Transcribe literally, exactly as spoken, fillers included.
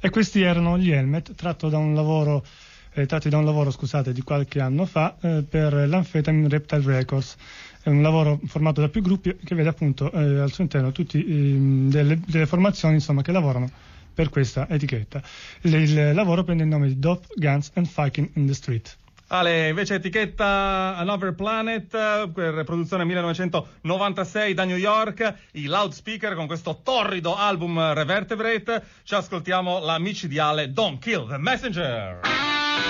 E questi erano gli Helmet, tratto da un lavoro, eh, tratti da un lavoro, scusate, di qualche anno fa eh, per l'Amphetamine Reptile Records. È un lavoro formato da più gruppi che vede appunto eh, al suo interno tutte delle, delle formazioni, insomma, che lavorano per questa etichetta. Il, il lavoro prende il nome di Dope, Guns and Fighting in the Street. Ale, invece etichetta Another Planet, per produzione millenovecentonovantasei da New York, i Loudspeaker con questo torrido album Revertebrate. Ci ascoltiamo la micidiale Don't Kill the Messenger.